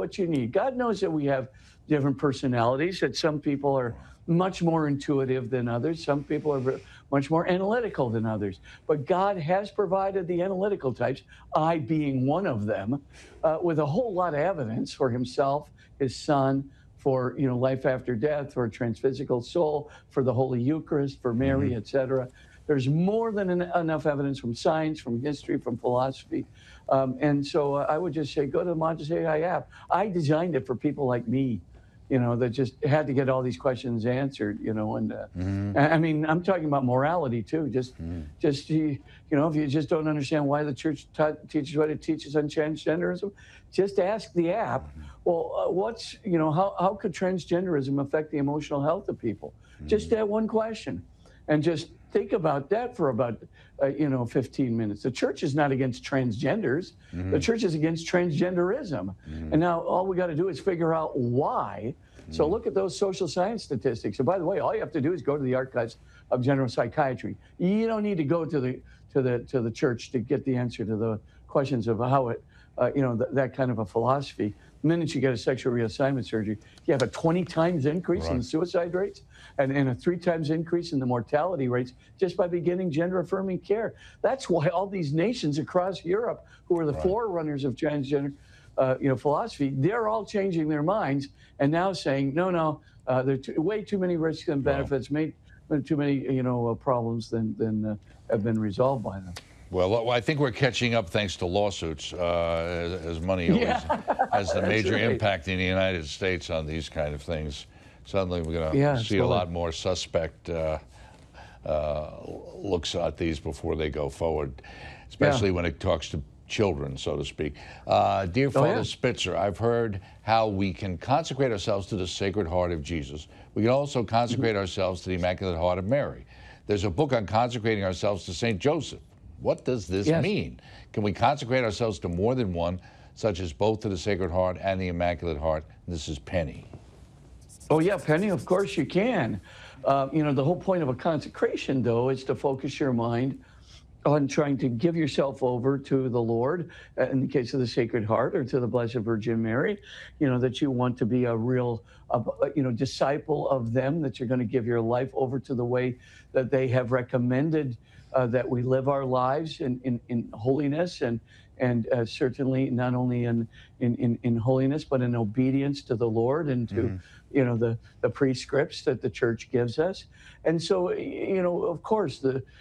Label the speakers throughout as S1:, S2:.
S1: what you need. God knows that we have different personalities, that some people are much more intuitive than others. Some people are much more analytical than others. But God has provided the analytical types, I being one of them, with a whole lot of evidence for himself, his son, for life after death, for a transphysical soul, for the Holy Eucharist, for Mary, etc. There's more than enough evidence from science, from history, from philosophy. And so I would just say, go to the Mater Dei app. I designed it for people like me, that just had to get all these questions answered, and I mean, I'm talking about morality too. Just if you just don't understand why the church teaches what it teaches on transgenderism, just ask the app. Well, how could transgenderism affect the emotional health of people? Just that one question, and just think about that for about 15 minutes. The church is not against transgenders. The church is against transgenderism. And now all we got to do is figure out why. So look at those social science statistics. And by the way, all you have to do is go to the Archives of General Psychiatry. You don't need to go to the church to get the answer to the questions of how it, that kind of a philosophy. The minute you get a sexual reassignment surgery, you have a 20 times increase in the suicide rates and a 3 times increase in the mortality rates just by beginning gender-affirming care. That's why all these nations across Europe, who are the forerunners of transgender philosophy, they're all changing their minds and now saying, no, there are way too many risks and benefits, too many problems than have been resolved by them.
S2: Well, I think we're catching up thanks to lawsuits, as money always has the major impact in the United States on these kind of things. Suddenly we're going to see a lot more suspect looks at these before they go forward, especially when it talks to children, so to speak. Dear Father Spitzer, I've heard how we can consecrate ourselves to the Sacred Heart of Jesus. We can also consecrate ourselves to the Immaculate Heart of Mary. There's a book on consecrating ourselves to St. Joseph. What does this mean? Can we consecrate ourselves to more than one, such as both to the Sacred Heart and the Immaculate Heart? This is Penny.
S1: Oh, yeah, Penny, of course you can. The whole point of a consecration, though, is to focus your mind on trying to give yourself over to the Lord, in the case of the Sacred Heart, or to the Blessed Virgin Mary, that you want to be a real, disciple of them, that you're going to give your life over to the way that they have recommended that we live our lives in holiness and certainly not only in holiness, but in obedience to the Lord and to the prescripts that the Church gives us. And so, of course,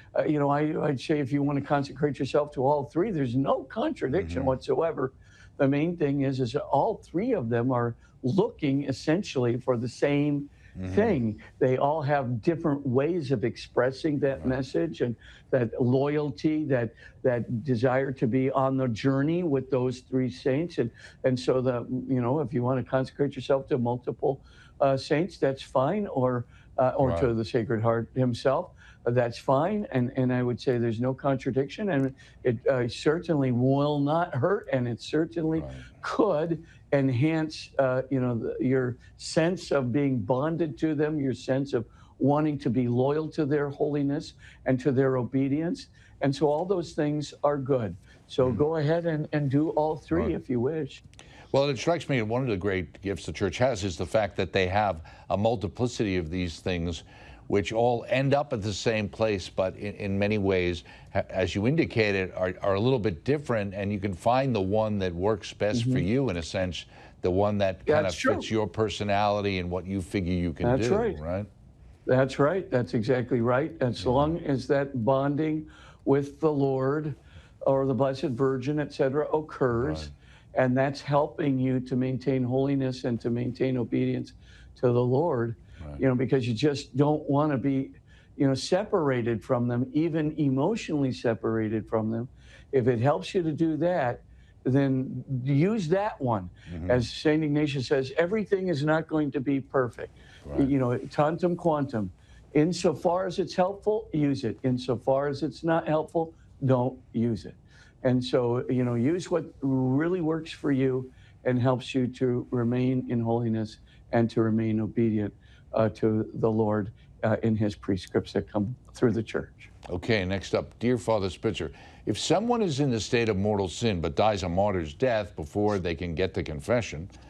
S1: I'd say if you want to consecrate yourself to all three, there's no contradiction whatsoever. The main thing is that all three of them are looking essentially for the same thing. They all have different ways of expressing that message and that loyalty, that desire to be on the journey with those three saints. And so if you want to consecrate yourself to multiple saints, that's fine, or to the Sacred Heart himself, that's fine. And I would say there's no contradiction, and it certainly will not hurt, and it certainly could enhance your sense of being bonded to them, your sense of wanting to be loyal to their holiness and to their obedience. And so all those things are good. So go ahead and do all three if you wish.
S2: Well, it strikes me that one of the great gifts the Church has is the fact that they have a multiplicity of these things which all end up at the same place, but in many ways, as you indicated, are a little bit different, and you can find the one that works best for you, in a sense, the one that kind of fits your personality and what you figure you can do, right?
S1: That's right. That's exactly right. As long as that bonding with the Lord or the Blessed Virgin, etc., occurs, and that's helping you to maintain holiness and to maintain obedience to the Lord, because you just don't want to be, separated from them, even emotionally separated from them. If it helps you to do that, then use that one. As St. Ignatius says, everything is not going to be perfect. Tantum quantum. Insofar as it's helpful, use it. Insofar as it's not helpful, don't use it. And so, use what really works for you and helps you to remain in holiness and to remain obedient to the Lord in his prescripts that come through the Church.
S2: Okay, next up, dear Father Spitzer, if someone is in the state of mortal sin but dies a martyr's death before they can get to confession,